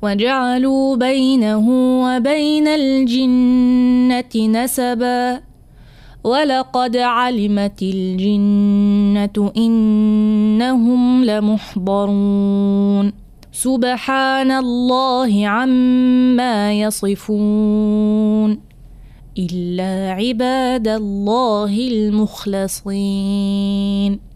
وجعلوا بينه وبين الجنة نسبا ولقد علمت الجنة إنهم لمحضرون سبحان الله عما يصفون إلا عباد الله المخلصين.